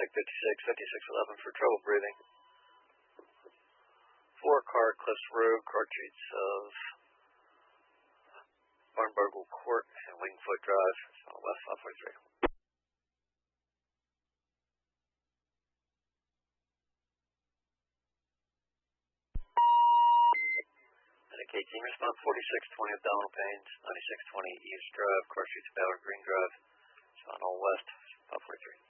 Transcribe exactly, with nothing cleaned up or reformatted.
Medic fifty-six, fifty-six eleven for trouble breathing. four car Cliffs Road, car treats of Barnbargle Court and Wingfoot Drive, on the west, five forty-three. Medic eighteen, response forty-six twenty of Donald Payne's, ninety-six twenty East Drive, car streets of Ballard Green Drive, on all west, five forty-three.